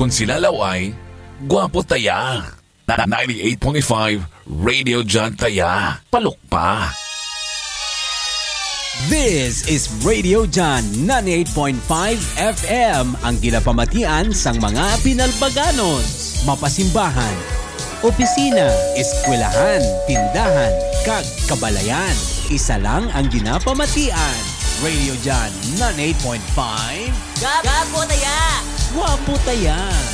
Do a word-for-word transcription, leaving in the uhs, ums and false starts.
Kung sila laway, gwapo taya. ninety-eight point five Radio John Taya. Palok pa. This is Radio John ninety-eight point five F M, ang ginapamatian sang mga Pinalbaganos, mapasimbahan, opisina, eskwelahan, tindahan, kag kabalayan. Isa lang ang ginapamatian. Radio John ninety-eight point five. Gapo taya! Gwapo taya!